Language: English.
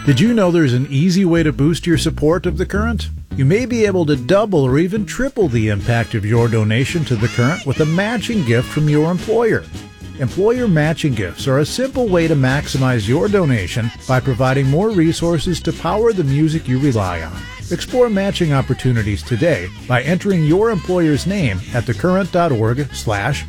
Did you know there's an easy way to boost your support of The Current? You may be able to double or even triple the impact of your donation to The Current with a matching gift from your employer. Employer matching gifts are a simple way to maximize your donation by providing more resources to power the music you rely on. Explore matching opportunities today by entering your employer's name at thecurrent.org/matching.